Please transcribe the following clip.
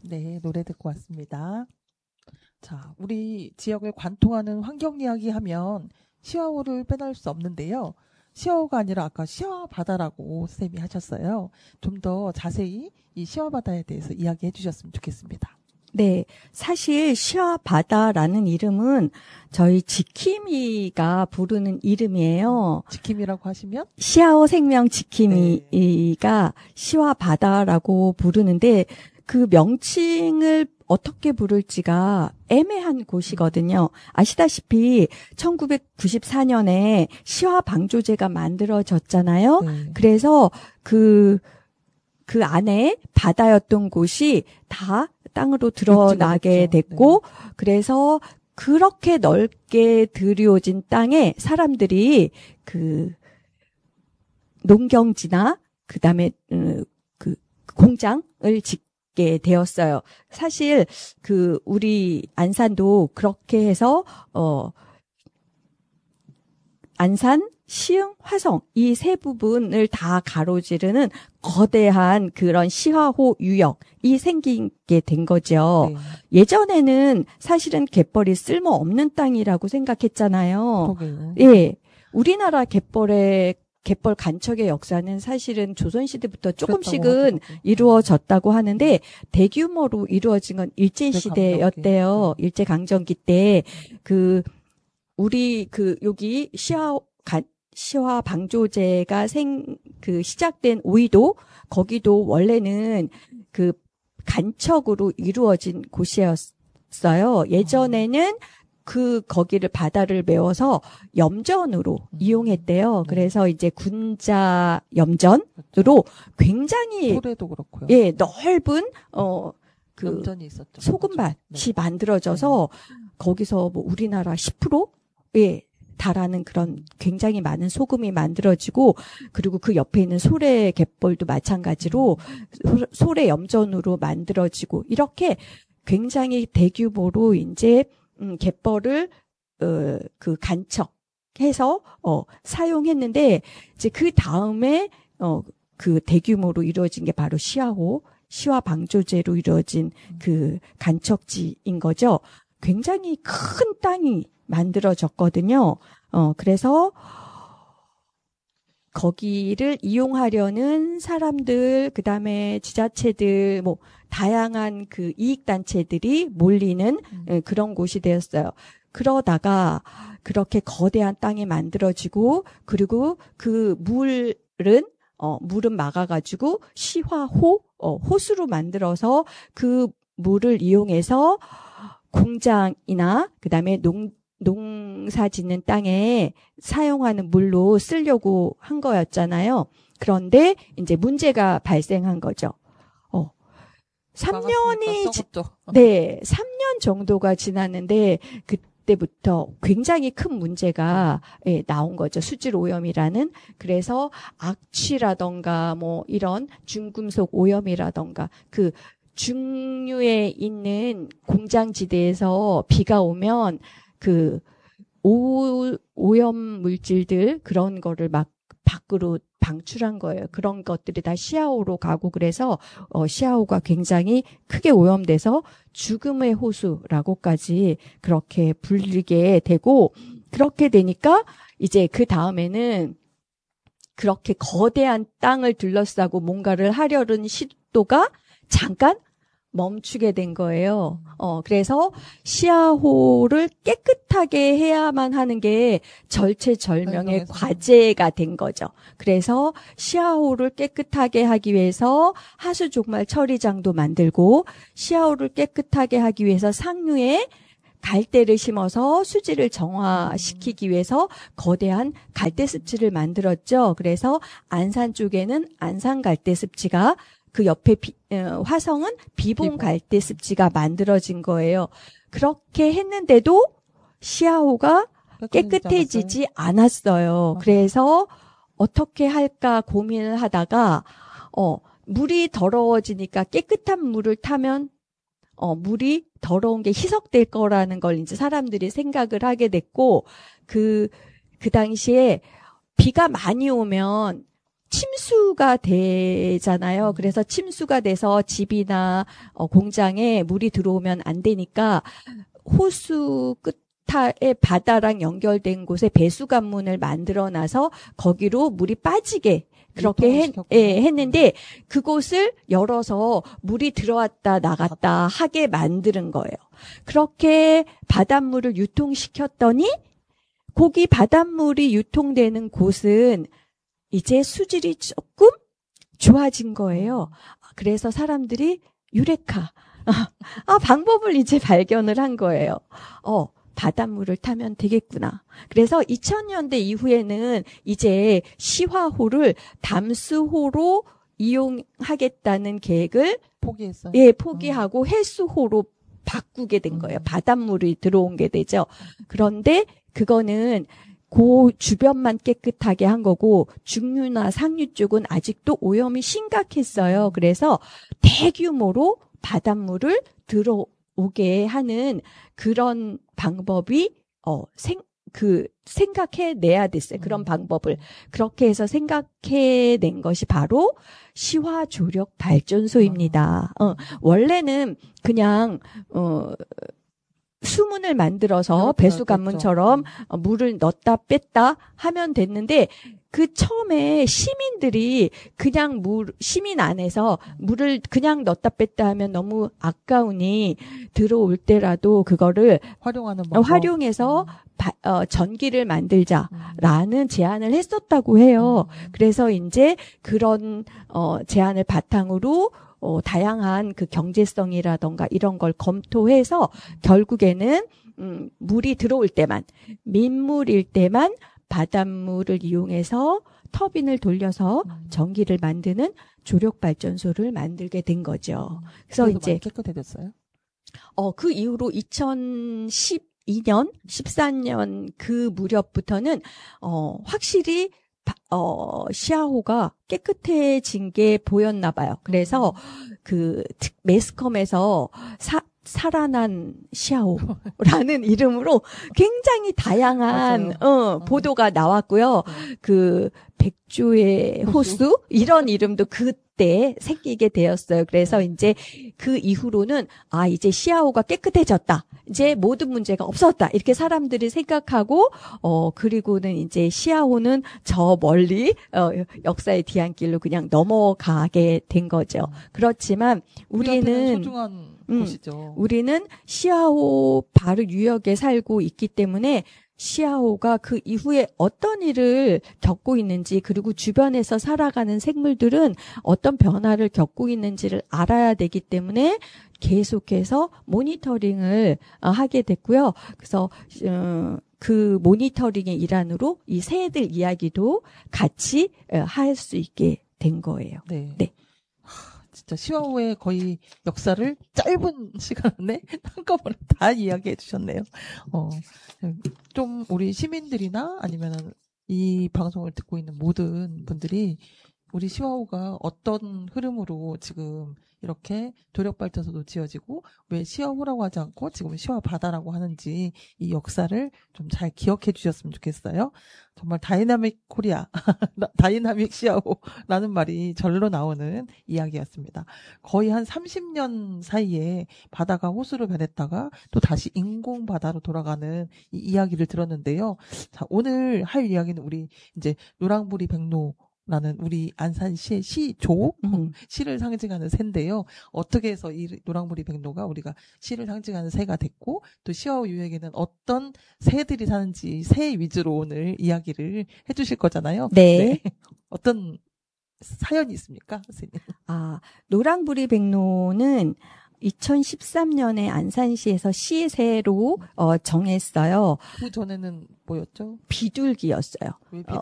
네, 노래 듣고 왔습니다. 자, 우리 지역을 관통하는 환경 이야기 하면 시화호를 빼놓을 수 없는데요. 시화호가 아니라 아까 시화바다라고 선생님이 하셨어요. 좀 더 자세히 이 시화바다에 대해서 이야기해 주셨으면 좋겠습니다. 네, 사실 시화바다라는 이름은 저희 지킴이가 부르는 이름이에요. 지킴이라고 하시면? 시아오 생명 지킴이가 시화바다라고 부르는데 그 명칭을 어떻게 부를지가 애매한 곳이거든요. 아시다시피 1994년에 시화방조제가 만들어졌잖아요. 네. 그래서 그 안에 바다였던 곳이 다 땅으로 드러나게 됐고, 그래서 그렇게 넓게 들여진 땅에 사람들이 그 농경지나 그다음에 그 공장을 짓게 되었어요. 사실 그 우리 안산도 그렇게 해서 안산, 시흥, 화성 이 세 부분을 다 가로지르는 거대한 그런 시화호 유역이 생기게 된 거죠. 네. 예전에는 사실은 갯벌이 쓸모없는 땅이라고 생각했잖아요. 그러게요. 예. 우리나라 갯벌 간척의 역사는 사실은 조선시대부터 조금씩은 이루어졌다고 하는데 대규모로 이루어진 건 일제시대였대요. 일제강점기 때 우리 여기 시화 방조제가 시작된 오이도 거기도 원래는 그 간척으로 이루어진 곳이었어요. 예전에는 거기를 바다를 메워서 염전으로 이용했대요. 그래서 이제 군자 염전으로 굉장히 소래도 그렇고요. 예, 넓은 염전이 있었죠. 소금밭이 네. 만들어져서 거기서 뭐 우리나라 10%에 달하는 그런 굉장히 많은 소금이 만들어지고 그리고 그 옆에 있는 소래 갯벌도 마찬가지로 소래 염전으로 만들어지고 이렇게 굉장히 대규모로 이제 갯벌을 그 간척해서 사용했는데 이제 그 다음에 그 대규모로 이루어진 게 바로 시화 방조제로 이루어진 그 간척지인 거죠. 굉장히 큰 땅이 만들어졌거든요. 그래서 거기를 이용하려는 사람들, 그다음에 지자체들, 뭐 다양한 그 이익단체들이 몰리는 그런 곳이 되었어요. 그러다가 그렇게 거대한 땅이 만들어지고 그리고 그 물은 막아가지고 호수로 만들어서 그 물을 이용해서 공장이나 그다음에 농사 짓는 땅에 사용하는 물로 쓰려고 한 거였잖아요. 그런데 이제 문제가 발생한 거죠. 3년 정도가 지났는데 그때부터 굉장히 큰 문제가 나온 거죠. 수질 오염이라는. 그래서 악취라던가 뭐 이런 중금속 오염이라던가 그 중류에 있는 공장지대에서 비가 오면 그 오염 물질들 그런 거를 막 밖으로 방출한 거예요. 그런 것들이 다 시아호로 가고 그래서 시아호가 굉장히 크게 오염돼서 죽음의 호수라고까지 그렇게 불리게 되고 그렇게 되니까 이제 그 다음에는 그렇게 거대한 땅을 둘러싸고 뭔가를 하려는 시도가 잠깐 멈추게 된 거예요. 그래서 시아호를 깨끗하게 해야만 하는 게 절체절명의 과제가 된 거죠. 그래서 시아호를 깨끗하게 하기 위해서 하수종말 처리장도 만들고 시아호를 깨끗하게 하기 위해서 상류에 갈대를 심어서 수질을 정화시키기 위해서 거대한 갈대 습지를 만들었죠. 그래서 안산 쪽에는 안산 갈대 습지가 그 옆에 화성은 비봉 갈대 습지가 만들어진 거예요. 그렇게 했는데도 시아호가 깨끗해지지 않았어요. 그래서 어떻게 할까 고민을 하다가 물이 더러워지니까 깨끗한 물을 타면 물이 더러운 게 희석될 거라는 걸 이제 사람들이 생각을 하게 됐고 그 당시에 비가 많이 오면 침수가 되잖아요. 그래서 침수가 돼서 집이나 공장에 물이 들어오면 안 되니까 호수 끝에 바다랑 연결된 곳에 배수관문을 만들어놔서 거기로 물이 빠지게 그렇게 했는데 그곳을 열어서 물이 들어왔다 나갔다 하게 만드는 거예요. 그렇게 바닷물을 유통시켰더니 거기 바닷물이 유통되는 곳은 이제 수질이 조금 좋아진 거예요. 그래서 사람들이 유레카 방법을 이제 발견을 한 거예요. 바닷물을 타면 되겠구나. 그래서 2000년대 이후에는 이제 시화호를 담수호로 이용하겠다는 계획을 포기했어요. 예, 포기하고 해수호로 바꾸게 된 거예요. 바닷물이 들어온 게 되죠. 그런데 그거는 그 주변만 깨끗하게 한 거고 중류나 상류 쪽은 아직도 오염이 심각했어요. 그래서 대규모로 바닷물을 들어오게 하는 그런 방법이 생각해내야 됐어요. 그런 방법을 그렇게 해서 생각해낸 것이 바로 시화조력 발전소입니다. 원래는 그냥 수문을 만들어서 배수관문처럼 물을 넣었다 뺐다 하면 됐는데 그 처음에 시민들이 그냥 시민 안에서 물을 그냥 넣었다 뺐다 하면 너무 아까우니 들어올 때라도 그거를 활용해서 전기를 만들자라는 제안을 했었다고 해요. 그래서 이제 그런 제안을 바탕으로 다양한 그 경제성이라던가 이런 걸 검토해서 결국에는 물이 들어올 때만 민물일 때만 바닷물을 이용해서 터빈을 돌려서 전기를 만드는 조력발전소를 만들게 된 거죠. 그래서 이제 깨끗해졌어요? 그 이후로 2012년, 13년 그 무렵부터는 확실히 시아호가 깨끗해진 게 보였나 봐요. 그래서 그 매스컴에서 살아난 시아호라는 이름으로 굉장히 다양한 보도가 나왔고요. 그 백조의 호수 이런 이름도 그때 생기게 되었어요. 그래서 이제 그 이후로는 이제 시아호가 깨끗해졌다. 이제 모든 문제가 없었다. 이렇게 사람들이 생각하고 그리고는 이제 시아호는 저 멀리 역사의 뒤안길로 그냥 넘어가게 된 거죠. 그렇지만 우리는 소중한 곳이죠. 우리는 시아호 바로 유역에 살고 있기 때문에 시아호가 그 이후에 어떤 일을 겪고 있는지 그리고 주변에서 살아가는 생물들은 어떤 변화를 겪고 있는지를 알아야 되기 때문에 계속해서 모니터링을 하게 됐고요. 그래서 그 모니터링의 일환으로 이 새들 이야기도 같이 할 수 있게 된 거예요. 네. 네. 진짜 시화호의 거의 역사를 짧은 시간 안에 한꺼번에 다 이야기해 주셨네요. 좀 우리 시민들이나 아니면은 이 방송을 듣고 있는 모든 분들이 우리 시화호가 어떤 흐름으로 지금 이렇게 도력발전소도 지어지고 왜 시화호라고 하지 않고 지금 시화바다라고 하는지 이 역사를 좀 잘 기억해 주셨으면 좋겠어요. 정말 다이나믹 코리아, 다이나믹 시화호라는 말이 절로 나오는 이야기였습니다. 거의 한 30년 사이에 바다가 호수로 변했다가 또 다시 인공 바다로 돌아가는 이 이야기를 들었는데요. 자, 오늘 할 이야기는 우리 이제 노랑부리 백로 라는 우리 안산시의 시조, 시를 상징하는 새인데요. 어떻게 해서 이 노랑부리 백로가 우리가 시를 상징하는 새가 됐고 또 시화호 유역에는 어떤 새들이 사는지 새 위주로 오늘 이야기를 해주실 거잖아요. 네. 어떤 사연이 있습니까, 선생님? 노랑부리 백로는 2013년에 안산시에서 시새로 정했어요. 그 전에는 뭐였죠? 비둘기였어요. 왜 비둘기?